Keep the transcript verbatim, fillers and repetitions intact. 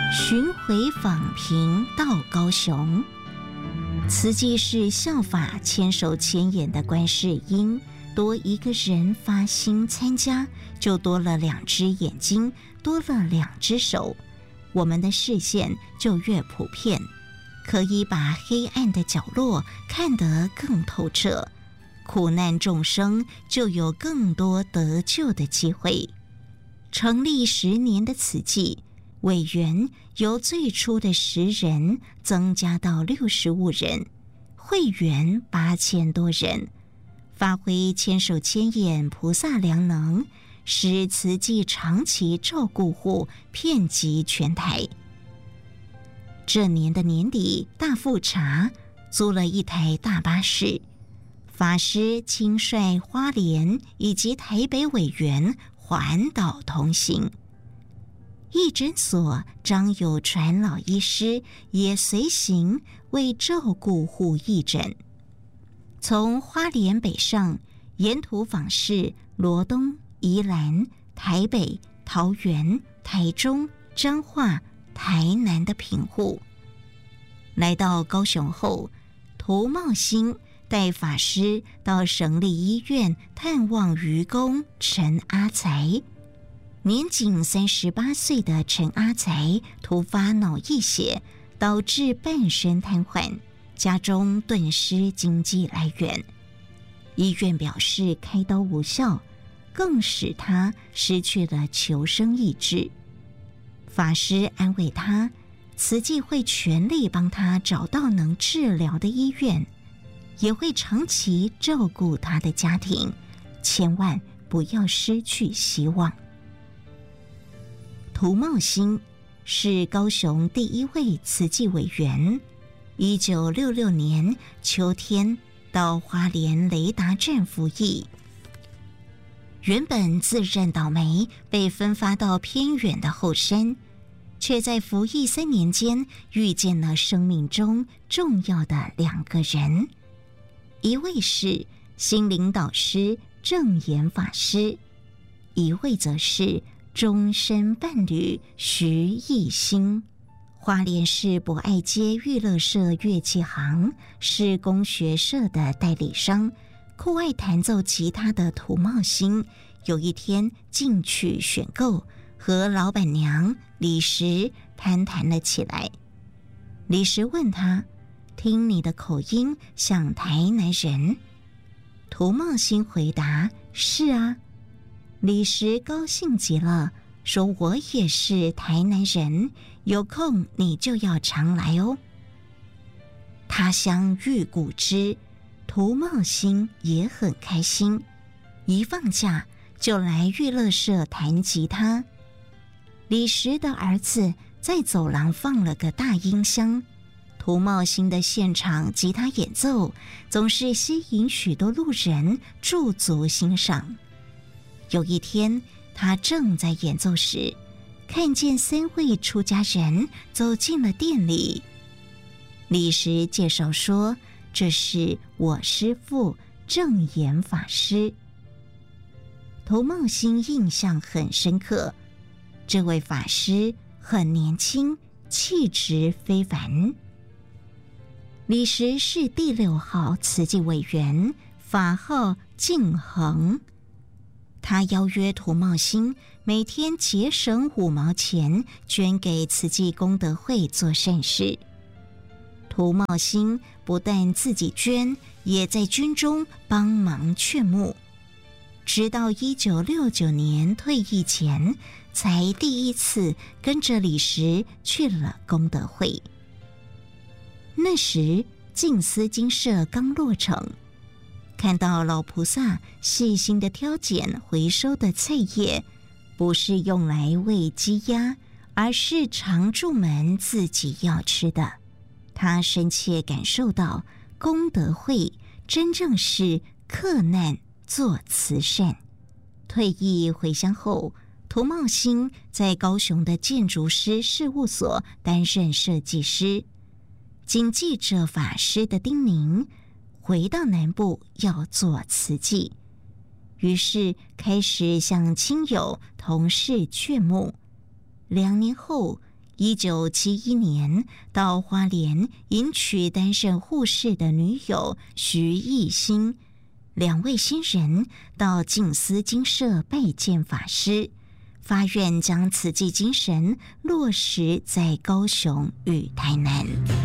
巡回访评到高雄。慈济是效法千手千眼的观世音，多一个人发心参加，就多了两只眼睛，多了两只手，我们的视线就越普遍，可以把黑暗的角落看得更透彻，苦难众生就有更多得救的机会。成立十年的慈济，委员由最初的十人增加到六十五人，会员八千多人，发挥千手千眼菩萨良能，使慈济长期照顾户遍及全台。这年的年底大复查，租了一台大巴士，法师亲率花莲以及台北委员环岛同行。义诊所张有传老医师也随行，为照顾户义诊。从花莲北上，沿途访视罗东、宜兰、台北、桃园、台中、彰化、台南的贫户。来到高雄后，涂茂兴带法师到省立医院探望渔工陈阿才。年仅三十八岁的陈阿才突发脑溢血，导致半身瘫痪，家中顿失经济来源。医院表示开刀无效，更使他失去了求生意志。法师安慰他，慈济会全力帮他找到能治疗的医院，也会长期照顾他的家庭，千万不要失去希望。涂茂兴是高雄第一位慈济委员，一九六六年秋天到花莲雷达站服役。原本自认倒霉，被分发到偏远的后山，却在服役三年间遇见了生命中重要的两个人，一位是心灵导师正言法师，一位则是终身伴侣徐艺兴。花莲市博爱街娱乐社乐器行是工学社的代理商，酷爱弹奏吉他的涂茂兴有一天进去选购，和老板娘李石攀谈了起来。李石问他，听你的口音像台南人。涂茂兴回答，是啊。李石高兴极了，说我也是台南人，有空你就要常来哦。他乡遇故知，涂茂兴也很开心，一放假就来娱乐社弹吉他。李石的儿子在走廊放了个大音箱，涂茂兴的现场吉他演奏总是吸引许多路人驻足欣赏。有一天，他正在演奏时，看见三位出家人走进了店里。李石介绍说，这是我师父正言法师。涂茂兴印象很深刻，这位法师很年轻，气质非凡。李石是第六号慈济委员，法号净恒。他邀约涂茂兴每天节省五毛钱捐给慈济功德会做善事。涂茂兴不但自己捐，也在军中帮忙劝募，直到一九六九年退役前，才第一次跟着李石去了功德会。那时净思精舍刚落成，看到老菩萨细心的挑拣回收的菜叶，不是用来喂鸡鸭，而是常住们自己要吃的。他深切感受到功德会真正是克难做慈善。退役回乡后，涂茂兴在高雄的建筑师事务所担任设计师，谨记着法师的叮咛，回到南部要做慈济，于是开始向亲友同事劝募。两年后， 一九七一年到花莲迎娶担任护士的女友徐艺兴，两位新人到静思精舍拜见法师，发愿将慈济精神落实在高雄与台南。